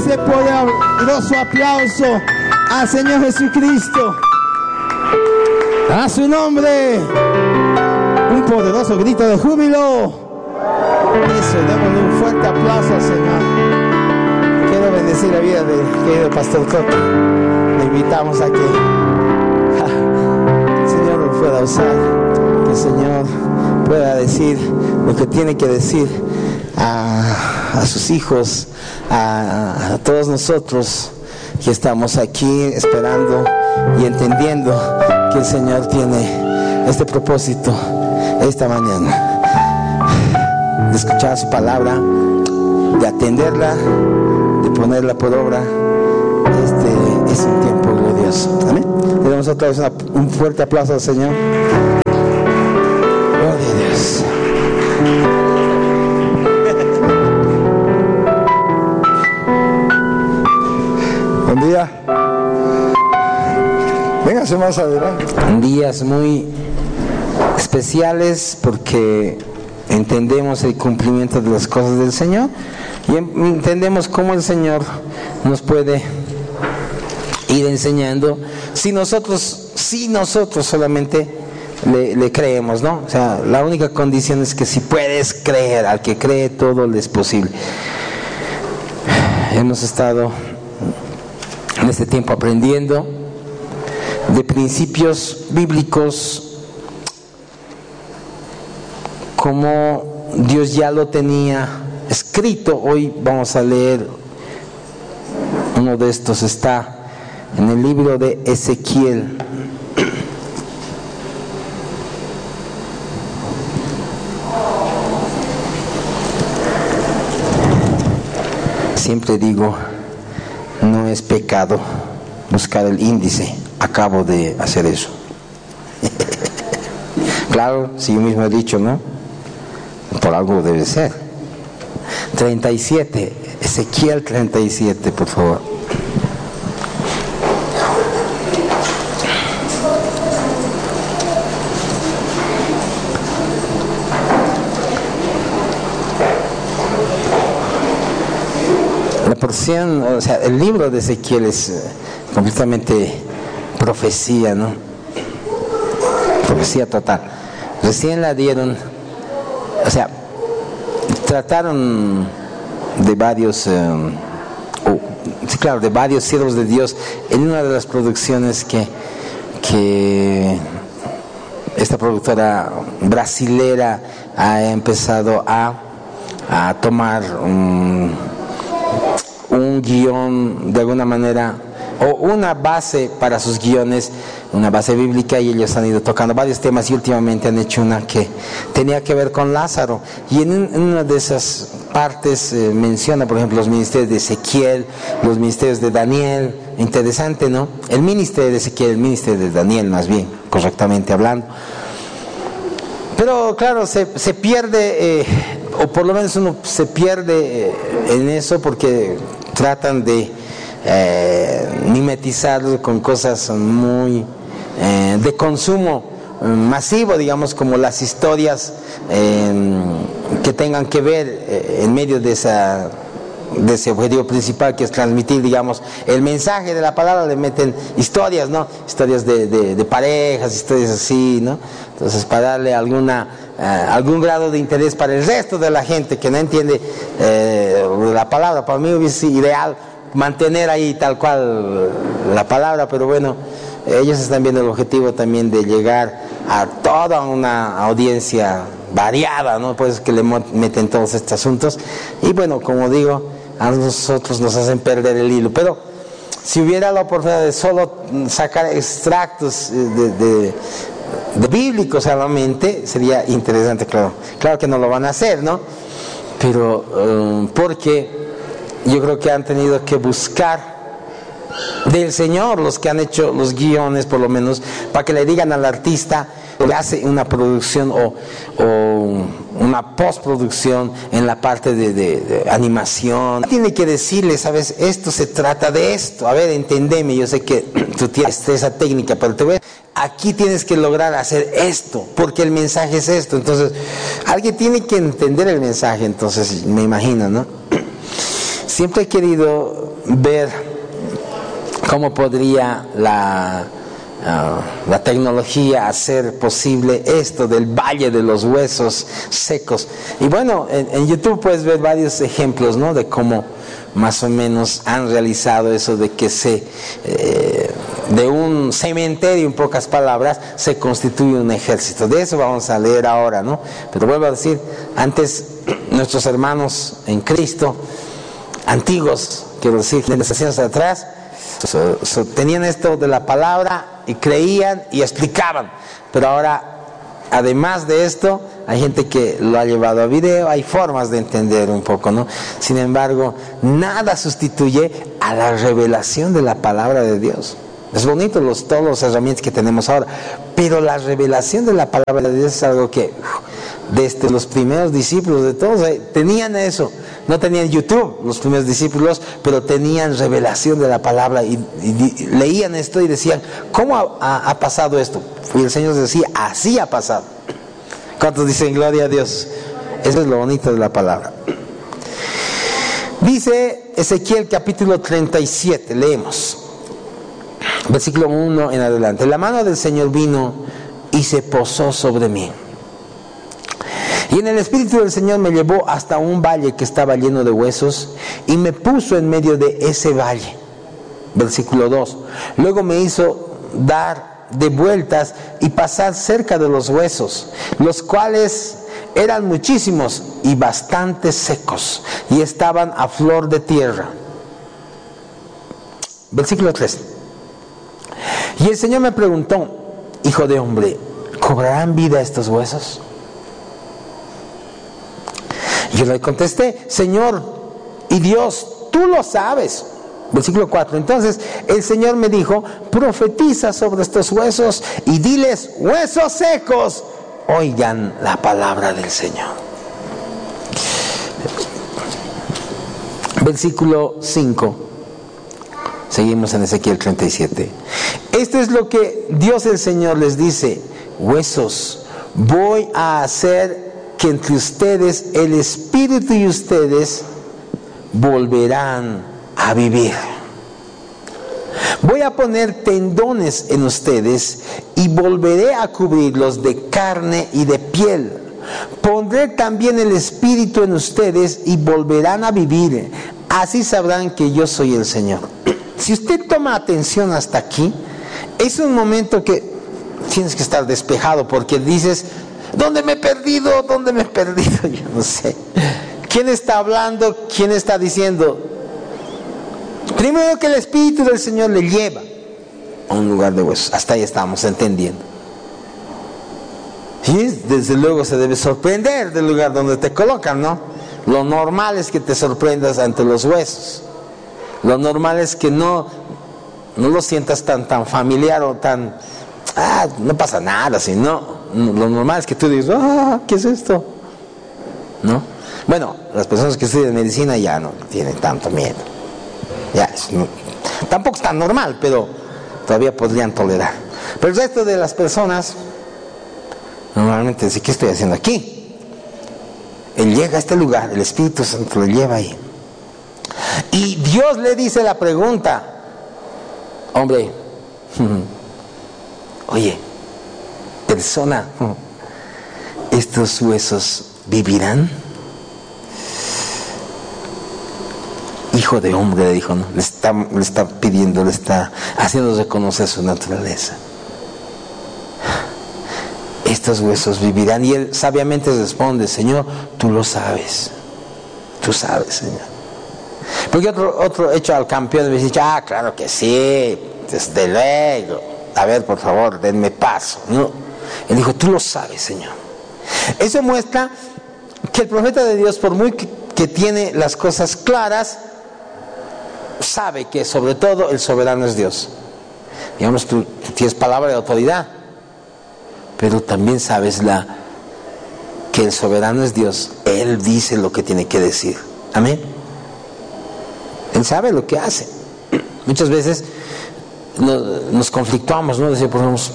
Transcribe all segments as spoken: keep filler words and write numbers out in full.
ese poderoso aplauso al Señor Jesucristo. A su nombre, un poderoso grito de júbilo. Eso, démosle un fuerte aplauso al Señor. Quiero bendecir la vida del querido Pastor Coco. Le invitamos a que ja, el Señor lo pueda usar, que el Señor pueda decir lo que tiene que decir a, a sus hijos, a, a todos nosotros que estamos aquí esperando y entendiendo que el Señor tiene este propósito esta mañana, de escuchar su palabra, de atenderla, de ponerla por obra. Este es un tiempo glorioso. Amén. Le damos otra vez una, un fuerte aplauso al Señor. Gloria a Dios. Buen día. Véngase más adelante. Días muy especiales porque entendemos el cumplimiento de las cosas del Señor y entendemos cómo el Señor nos puede ir enseñando si nosotros, si nosotros solamente le, le creemos, ¿no? O sea, la única condición es que si puedes creer, al que cree todo le es posible. Hemos estado en este tiempo aprendiendo de principios bíblicos como Dios ya lo tenía escrito. Hoy vamos a leer uno de estos, está en el libro de Ezequiel. Siempre digo, no es pecado buscar el índice. Acabo de hacer eso. Claro, si yo mismo he dicho, ¿no? Por algo debe ser. treinta y siete, Ezequiel treinta y siete, por favor. La porción, o sea, el libro de Ezequiel es eh, completamente profecía, ¿no? Profecía total. Recién la dieron, o sea, trataron de varios, eh, oh, sí, claro, de varios siervos de Dios en una de las producciones que, que esta productora brasilera ha empezado a, a tomar un, un guión de alguna manera, o una base para sus guiones, una base bíblica, y ellos han ido tocando varios temas y últimamente han hecho una que tenía que ver con Lázaro, y en, en una de esas partes eh, menciona, por ejemplo, los ministerios de Ezequiel, los ministerios de Daniel. Interesante, ¿no? El ministerio de Ezequiel, el ministerio de Daniel, más bien, correctamente hablando. Pero claro, se, se pierde, eh, o por lo menos uno se pierde eh, en eso, porque tratan de eh, mimetizarlo con cosas muy eh, de consumo eh, masivo, digamos, como las historias eh, que tengan que ver eh, en medio de esa de ese objetivo principal, que es transmitir, digamos, el mensaje de la palabra. Le meten historias, ¿no? Historias de, de, de parejas, historias así, ¿no? Entonces, para darle alguna eh, algún grado de interés para el resto de la gente que no entiende eh, la palabra. Para mí hubiese ideal mantener ahí tal cual la palabra, pero bueno, ellos están viendo el objetivo también de llegar a toda una audiencia variada, ¿no? Pues que le meten todos estos asuntos, y bueno, como digo, a nosotros nos hacen perder el hilo. Pero si hubiera la oportunidad de solo sacar extractos de, de, de bíblicos solamente, sería interesante. Claro, claro que no lo van a hacer, ¿no? Pero um, porque yo creo que han tenido que buscar del Señor los que han hecho los guiones, por lo menos, para que le digan al artista que hace una producción o, o una postproducción en la parte de, de, de animación. Tiene que decirle, sabes, esto se trata de esto, a ver, entendeme, yo sé que tú tienes esa técnica, pero te voy a... aquí tienes que lograr hacer esto, porque el mensaje es esto. Entonces, alguien tiene que entender el mensaje, entonces, me imagino, ¿no? siempre he querido ver cómo podría la, uh, la tecnología hacer posible esto del valle de los huesos secos. Y bueno, en, en YouTube puedes ver varios ejemplos, ¿no?, de cómo más o menos han realizado eso de que se eh, de un cementerio, en pocas palabras, se constituye un ejército. De eso vamos a leer ahora, ¿no? Pero vuelvo a decir, antes nuestros hermanos en Cristo, antiguos, quiero decir, generaciones atrás, so, so, tenían esto de la palabra y creían y explicaban. Pero ahora, además de esto, hay gente que lo ha llevado a video, hay formas de entender un poco, ¿no? Sin embargo, nada sustituye a la revelación de la palabra de Dios. Es bonito los, todos los herramientas que tenemos ahora, pero la revelación de la palabra de Dios es algo que desde los primeros discípulos de todos eh, tenían eso. No tenían YouTube los primeros discípulos, pero tenían revelación de la palabra y, y, y leían esto y decían, ¿cómo ha, ha, ha pasado esto? Y el Señor decía, así ha pasado. ¿Cuántos dicen gloria a Dios? Eso es lo bonito de la palabra. Dice Ezequiel capítulo treinta y siete, leemos, versículo uno en adelante. La mano del Señor vino y se posó sobre mí. Y en el Espíritu del Señor me llevó hasta un valle que estaba lleno de huesos y me puso en medio de ese valle. Versículo dos. Luego me hizo dar de vueltas y pasar cerca de los huesos, los cuales eran muchísimos y bastante secos y estaban a flor de tierra. Versículo tres. Y el Señor me preguntó, hijo de hombre, ¿cobrarán vida estos huesos? Yo le contesté, Señor y Dios, tú lo sabes. Versículo cuatro. Entonces el Señor me dijo, profetiza sobre estos huesos y diles, huesos secos, oigan la palabra del Señor. Versículo cinco. Seguimos en Ezequiel treinta y siete. Esto es lo que Dios el Señor les dice, huesos, voy a hacer que entre ustedes el Espíritu y ustedes volverán a vivir. Voy a poner tendones en ustedes y volveré a cubrirlos de carne y de piel. Pondré también el Espíritu en ustedes y volverán a vivir. Así sabrán que yo soy el Señor. Si usted toma atención hasta aquí, es un momento que tienes que estar despejado, porque dices, ¿dónde me he perdido? ¿Dónde me he perdido? Yo no sé. ¿Quién está hablando? ¿Quién está diciendo? Primero que el Espíritu del Señor le lleva a un lugar de huesos. Hasta ahí estamos entendiendo. Y desde luego se debe sorprender del lugar donde te colocan, ¿no? Lo normal es que te sorprendas ante los huesos. Lo normal es que no, no lo sientas tan, tan familiar o tan... Ah, no pasa nada, sino lo normal es que tú digas, ah, ¿qué es esto? ¿No? Bueno, las personas que estudian medicina ya no tienen tanto miedo. Ya, es, no, tampoco es tan normal, pero todavía podrían tolerar. Pero el resto de las personas normalmente dice, ¿qué estoy haciendo aquí? Él llega a este lugar, el Espíritu Santo lo lleva ahí. Y Dios le dice la pregunta, hombre, oye, persona, ¿estos huesos vivirán? Hijo de hombre, le dijo, ¿no? Le está, le está pidiendo, le está haciendo reconocer su naturaleza. Estos huesos vivirán. Y él sabiamente responde, Señor, tú lo sabes. Tú sabes, Señor. Porque otro, otro hecho al campeón me dice, ah, claro que sí, desde luego. A ver, por favor, denme paso. No. Él dijo, tú lo sabes, Señor. Eso muestra que el profeta de Dios, por muy que, que tiene las cosas claras, sabe que sobre todo el soberano es Dios. Digamos, tú, tú tienes palabra de autoridad, pero también sabes la que el soberano es Dios. Él dice lo que tiene que decir. Amén. Él sabe lo que hace. Muchas veces nos, nos conflictuamos, ¿no? Decimos,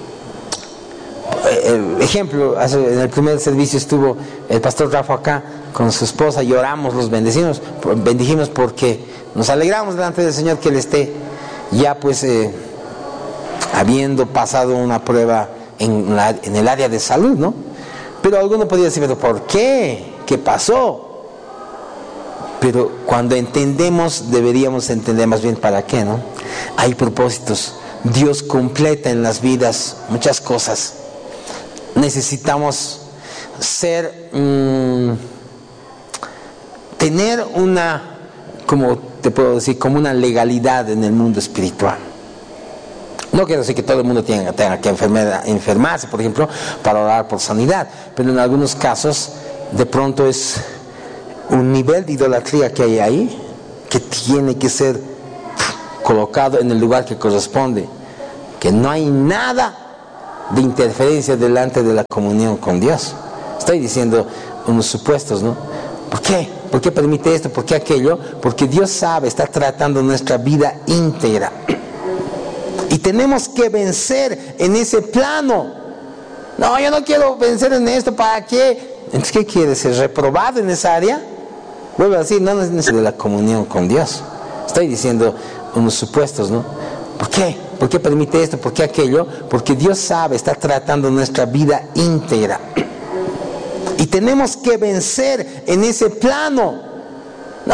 ejemplo, en el primer servicio estuvo el pastor Rafa acá con su esposa y oramos, los bendecimos, bendijimos porque nos alegramos delante del Señor que Él esté ya pues eh, habiendo pasado una prueba en, la, en el área de salud, ¿no? Pero alguno podría decir, ¿pero por qué? ¿Qué pasó? Pero cuando entendemos, deberíamos entender más bien para qué, ¿no? Hay propósitos. Dios completa en las vidas muchas cosas. Necesitamos ser, mmm, tener una, como te puedo decir, como una legalidad en el mundo espiritual. No quiero decir que todo el mundo tenga, tenga que enfermar, enfermarse, por ejemplo, para orar por sanidad, pero en algunos casos, de pronto es un nivel de idolatría que hay ahí, que tiene que ser colocado en el lugar que corresponde, que no hay nada de interferencia delante de la comunión con Dios. Estoy diciendo unos supuestos, ¿no? ¿Por qué? ¿Por qué permite esto? ¿Por qué aquello? Porque Dios sabe, está tratando nuestra vida íntegra. Y tenemos que vencer en ese plano. No, yo no quiero vencer en esto, ¿para qué? Entonces, ¿qué quieres? ¿Ser reprobado en esa área? Vuelvo a decir, no es necesario de la comunión con Dios. Estoy diciendo unos supuestos, ¿no? ¿Por qué? ¿Por qué permite esto? ¿Por qué aquello? Porque Dios sabe, está tratando nuestra vida íntegra. Y tenemos que vencer en ese plano.